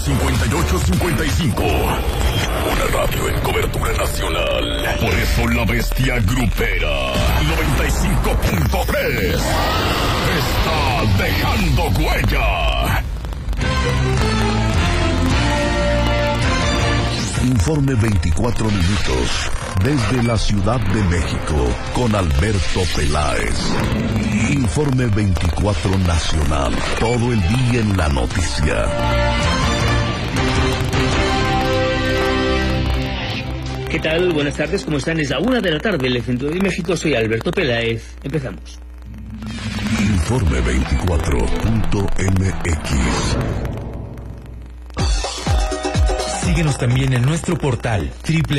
5855. Una radio en cobertura nacional. Por eso la bestia grupera 95.3 está dejando huella. Informe 24 minutos desde la Ciudad de México con Alberto Peláez. Informe 24 nacional, todo el día en la noticia. ¿Qué tal? Buenas tardes, ¿cómo están? Es la 1 de la tarde en el centro de México. Soy Alberto Peláez. Empezamos. Informe 24.mx. Síguenos también en nuestro portal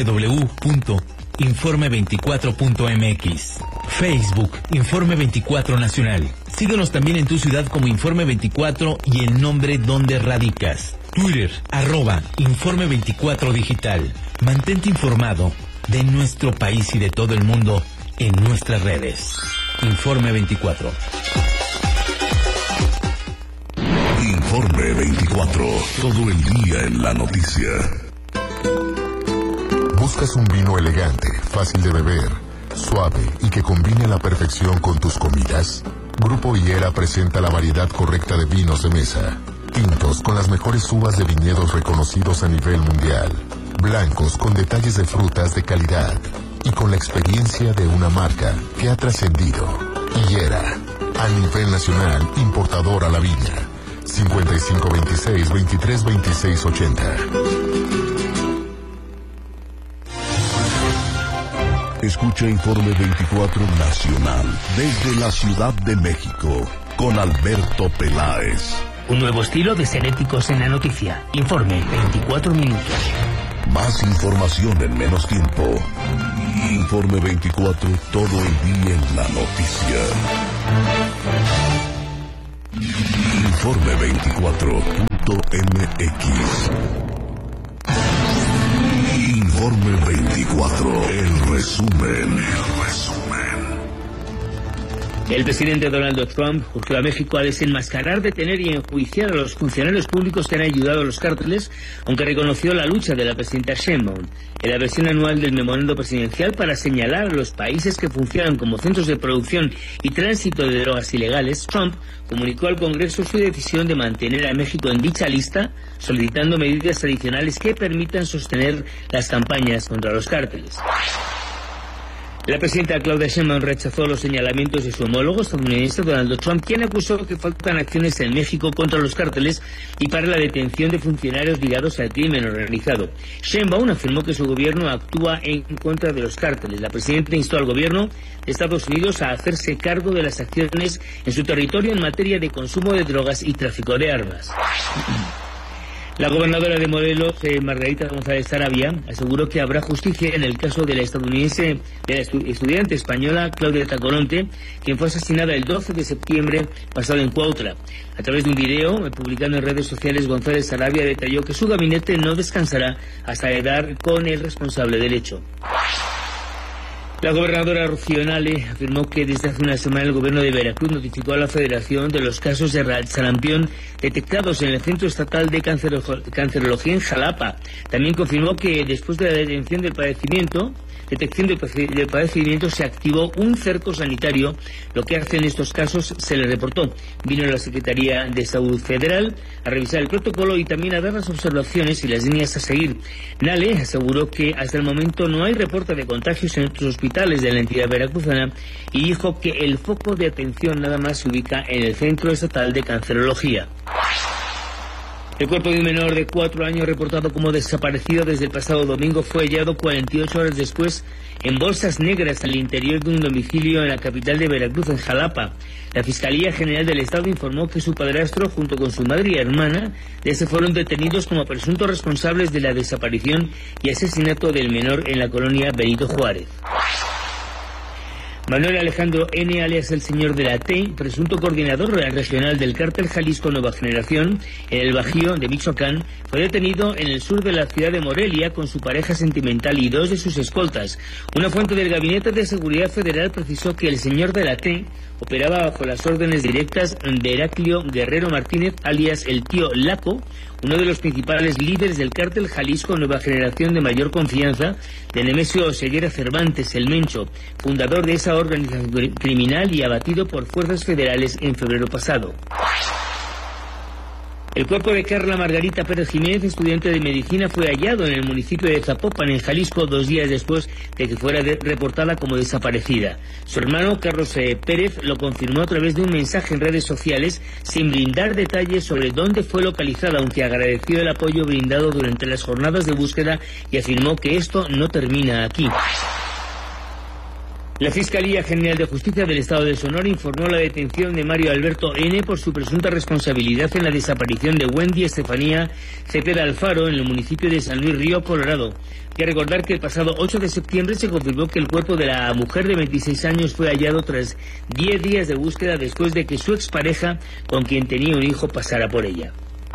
www.informe24.mx. Facebook, Informe 24 Nacional. Síguenos también en tu ciudad como Informe 24 y el nombre donde radicas. Twitter, @Informe 24 Digital. Mantente informado de nuestro país y de todo el mundo en nuestras redes. Informe 24. Informe 24, todo el día en la noticia. ¿Buscas un vino elegante, fácil de beber, suave y que combine a la perfección con tus comidas? Grupo Higuera presenta la variedad correcta de vinos de mesa. Tintos con las mejores uvas de viñedos reconocidos a nivel mundial. Blancos con detalles de frutas de calidad. Y con la experiencia de una marca que ha trascendido. Higuera, a nivel nacional, importador a la viña. 5526-232680. Escucha Informe 24 Nacional desde la Ciudad de México con Alberto Peláez. Un nuevo estilo de ser éticos en la noticia. Informe 24 minutos. Más información en menos tiempo. Informe 24, todo el día en la noticia. Informe 24.mx. Informe 24, el resumen. El presidente Donald Trump urgió a México a desenmascarar, detener y enjuiciar a los funcionarios públicos que han ayudado a los cárteles, aunque reconoció la lucha de la presidenta Sheinbaum. En la versión anual del memorando presidencial para señalar a los países que funcionan como centros de producción y tránsito de drogas ilegales, Trump comunicó al Congreso su decisión de mantener a México en dicha lista, solicitando medidas adicionales que permitan sostener las campañas contra los cárteles. La presidenta Claudia Sheinbaum rechazó los señalamientos de su homólogo estadounidense Donald Trump, quien acusó que faltan acciones en México contra los cárteles y para la detención de funcionarios ligados al crimen organizado. Sheinbaum afirmó que su gobierno actúa en contra de los cárteles. La presidenta instó al gobierno de Estados Unidos a hacerse cargo de las acciones en su territorio en materia de consumo de drogas y tráfico de armas. La gobernadora de Morelos, Margarita González Sarabia, aseguró que habrá justicia en el caso de la estudiante española Claudia Tacoronte, quien fue asesinada el 12 de septiembre pasado en Cuautla. A través de un video publicado en redes sociales, González Sarabia detalló que su gabinete no descansará hasta dar con el responsable del hecho. La gobernadora Rocío Nale afirmó que desde hace una semana el gobierno de Veracruz notificó a la Federación de los casos de sarampión detectados en el Centro Estatal de Cancerología en Jalapa. También confirmó que después de la detección del padecimiento se activó un cerco sanitario. Lo que hace en estos casos se le reportó. Vino a la Secretaría de Salud Federal a revisar el protocolo y también a dar las observaciones y las líneas a seguir. Nale aseguró que hasta el momento no hay reporte de contagios en otros hospitales de la entidad veracruzana y dijo que el foco de atención nada más se ubica en el Centro Estatal de Cancerología. El cuerpo de un menor de 4 años reportado como desaparecido desde el pasado domingo fue hallado 48 horas después en bolsas negras al interior de un domicilio en la capital de Veracruz, en Jalapa. La Fiscalía General del Estado informó que su padrastro, junto con su madre y hermana, ya se fueron detenidos como presuntos responsables de la desaparición y asesinato del menor en la colonia Benito Juárez. Manuel Alejandro N., alias el Señor de la T., presunto coordinador regional del cártel Jalisco Nueva Generación, en el Bajío de Michoacán, fue detenido en el sur de la ciudad de Morelia con su pareja sentimental y 2 de sus escoltas. Una fuente del Gabinete de Seguridad Federal precisó que el Señor de la T operaba bajo las órdenes directas de Heraclio Guerrero Martínez, alias el Tío Laco, uno de los principales líderes del cártel Jalisco Nueva Generación de mayor confianza, de Nemesio Oseguera Cervantes, el Mencho, fundador de esa organización criminal y abatido por fuerzas federales en febrero pasado. El cuerpo de Carla Margarita Pérez Jiménez, estudiante de medicina, fue hallado en el municipio de Zapopan, en Jalisco, 2 días después de que fuera reportada como desaparecida. Su hermano, Carlos Pérez, lo confirmó a través de un mensaje en redes sociales, sin brindar detalles sobre dónde fue localizada, aunque agradeció el apoyo brindado durante las jornadas de búsqueda y afirmó que esto no termina aquí. La Fiscalía General de Justicia del Estado de Sonora informó la detención de Mario Alberto N. por su presunta responsabilidad en la desaparición de Wendy Estefanía Cepeda Alfaro en el municipio de San Luis Río, Colorado. Hay que recordar que el pasado 8 de septiembre se confirmó que el cuerpo de la mujer de 26 años fue hallado tras 10 días de búsqueda después de que su expareja, con quien tenía un hijo, pasara por ella.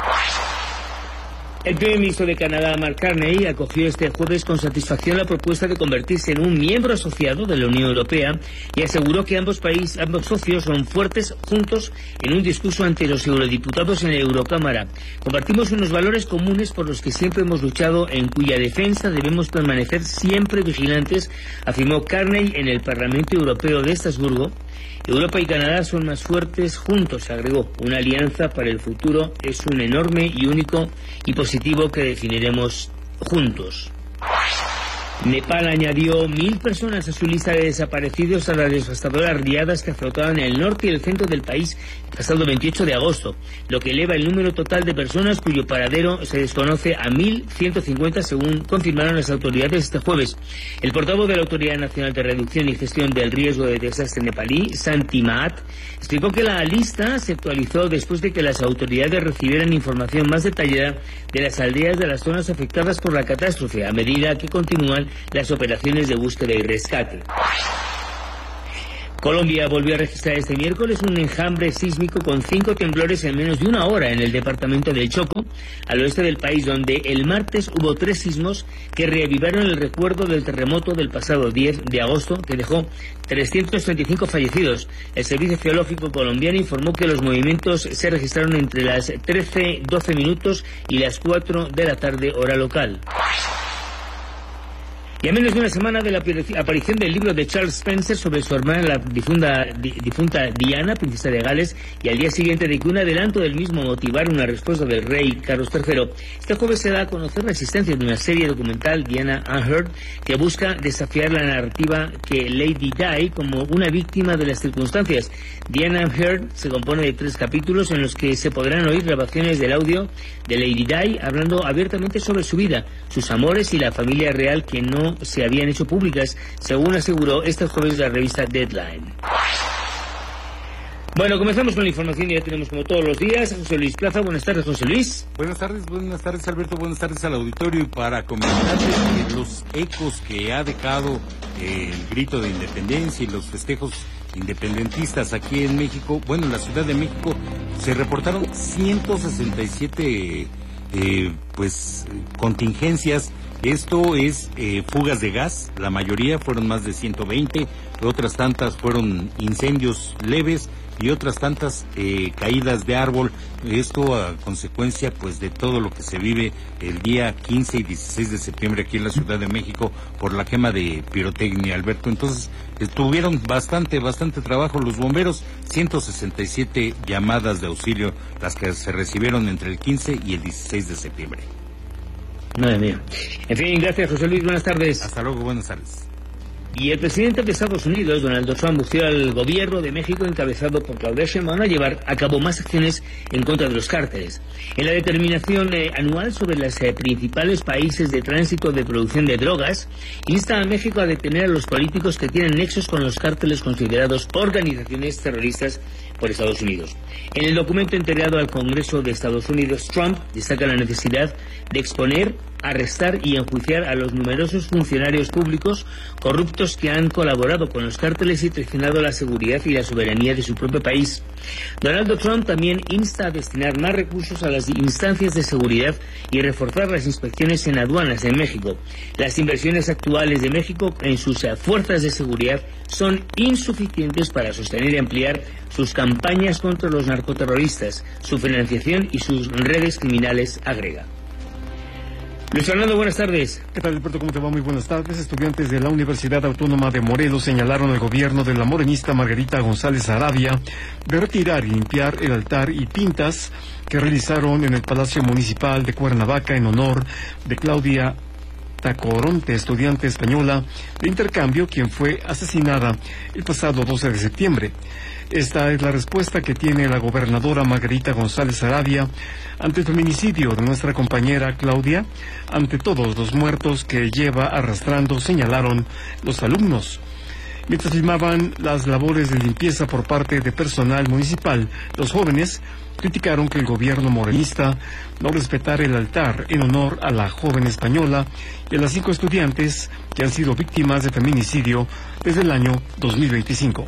El primer ministro de Canadá, Mark Carney, acogió este jueves con satisfacción la propuesta de convertirse en un miembro asociado de la Unión Europea y aseguró que ambos socios son fuertes juntos en un discurso ante los eurodiputados en la Eurocámara. Compartimos unos valores comunes por los que siempre hemos luchado, en cuya defensa debemos permanecer siempre vigilantes, afirmó Carney en el Parlamento Europeo de Estrasburgo. Europa y Canadá son más fuertes juntos, agregó. Una alianza para el futuro es un enorme y único y positivo que definiremos juntos. Nepal añadió 1.000 personas a su lista de desaparecidos a las devastadoras riadas que azotaban el norte y el centro del país el pasado 28 de agosto, lo que eleva el número total de personas cuyo paradero se desconoce a 1.150, según confirmaron las autoridades este jueves. El portavoz de la Autoridad Nacional de Reducción y Gestión del Riesgo de Desastre nepalí, Santi Mahat, explicó que la lista se actualizó después de que las autoridades recibieran información más detallada de las aldeas de las zonas afectadas por la catástrofe, a medida que continúan las operaciones de búsqueda y rescate. Colombia volvió a registrar este miércoles un enjambre sísmico con 5 temblores en menos de una hora en el departamento del Chocó, al oeste del país, donde el martes hubo 3 sismos que reavivaron el recuerdo del terremoto del pasado 10 de agosto, que dejó 335 fallecidos. El Servicio Geológico colombiano informó que los movimientos se registraron entre las 13:12 minutos y las 4 de la tarde, hora local. Y a menos de una semana de la aparición del libro de Charles Spencer sobre su hermana, la difunta Diana, princesa de Gales, y al día siguiente de que un adelanto del mismo motivara una respuesta del rey Carlos III, este jueves se da a conocer la existencia de una serie documental, Diana Unheard, que busca desafiar la narrativa que Lady Di como una víctima de las circunstancias. Diana Unheard se compone de 3 capítulos en los que se podrán oír grabaciones del audio de Lady Di hablando abiertamente sobre su vida, sus amores y la familia real que no se habían hecho públicas, según aseguró este jueves la revista Deadline. Bueno, comenzamos con la información y ya tenemos como todos los días a José Luis Plaza. Buenas tardes, José Luis. Buenas tardes Alberto, buenas tardes al auditorio, y para comentarles los ecos que ha dejado el grito de independencia y los festejos independentistas aquí en México. Bueno, en la Ciudad de México se reportaron 167 contingencias. Esto es fugas de gas, la mayoría fueron más de 120, otras tantas fueron incendios leves y otras tantas caídas de árbol. Esto a consecuencia pues de todo lo que se vive el día 15 y 16 de septiembre aquí en la Ciudad de México por la quema de pirotecnia, Alberto. Entonces tuvieron bastante trabajo los bomberos, 167 llamadas de auxilio las que se recibieron entre el 15 y el 16 de septiembre. Madre mía. En fin, gracias, José Luis, buenas tardes. Hasta luego, buenas tardes. Y el presidente de Estados Unidos, Donald Trump, urgió al gobierno de México, encabezado por Claudia Sheinbaum, a llevar a cabo más acciones en contra de los cárteles. En la determinación anual sobre los principales países de tránsito de producción de drogas, insta a México a detener a los políticos que tienen nexos con los cárteles considerados organizaciones terroristas por Estados Unidos. En el documento entregado al Congreso de Estados Unidos, Trump destaca la necesidad de exponer arrestar y enjuiciar a los numerosos funcionarios públicos corruptos que han colaborado con los cárteles y traicionado la seguridad y la soberanía de su propio país. Donald Trump también insta a destinar más recursos a las instancias de seguridad y reforzar las inspecciones en aduanas en México. Las inversiones actuales de México en sus fuerzas de seguridad son insuficientes para sostener y ampliar sus campañas contra los narcoterroristas, su financiación y sus redes criminales, agrega. Luis Fernando, buenas tardes. ¿Qué tal, Alberto? ¿Cómo te va? Muy buenas tardes. Estudiantes de la Universidad Autónoma de Morelos señalaron al gobierno de la morenista Margarita González Arabia de retirar y limpiar el altar y pintas que realizaron en el Palacio Municipal de Cuernavaca en honor de Claudia Tacoronte, estudiante española de intercambio, quien fue asesinada el pasado 12 de septiembre. Esta es la respuesta que tiene la gobernadora Margarita González Arabia ante el feminicidio de nuestra compañera Claudia, ante todos los muertos que lleva arrastrando, señalaron los alumnos. Mientras filmaban las labores de limpieza por parte de personal municipal, los jóvenes criticaron que el gobierno morenista no respetara el altar en honor a la joven española y a las 5 estudiantes que han sido víctimas de feminicidio desde el año 2025.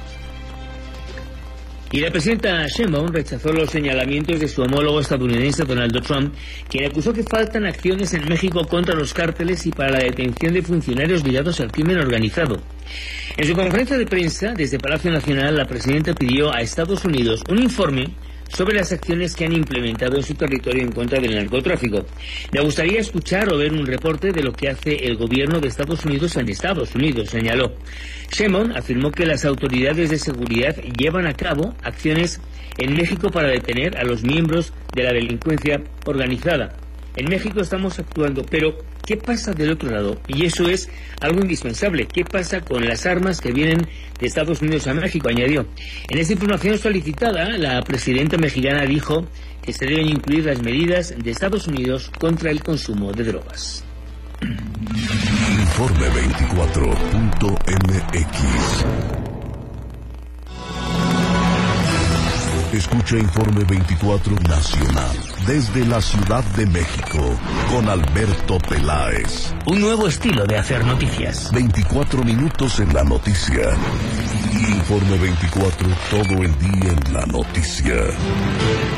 Y la presidenta Sheinbaum rechazó los señalamientos de su homólogo estadounidense Donald Trump, quien acusó que faltan acciones en México contra los cárteles y para la detención de funcionarios ligados al crimen organizado. En su conferencia de prensa desde Palacio Nacional, la presidenta pidió a Estados Unidos un informe sobre las acciones que han implementado en su territorio en contra del narcotráfico. Me gustaría escuchar o ver un reporte de lo que hace el gobierno de Estados Unidos en Estados Unidos, señaló. Sheinbaum afirmó que las autoridades de seguridad llevan a cabo acciones en México para detener a los miembros de la delincuencia organizada. En México estamos actuando, pero ¿qué pasa del otro lado? Y eso es algo indispensable. ¿Qué pasa con las armas que vienen de Estados Unidos a México?, añadió. En esta información solicitada, la presidenta mexicana dijo que se deben incluir las medidas de Estados Unidos contra el consumo de drogas. Informe 24.mx. Escucha Informe 24 Nacional desde la Ciudad de México con Alberto Peláez. Un nuevo estilo de hacer noticias. 24 minutos en la noticia. Informe 24, todo el día en la noticia.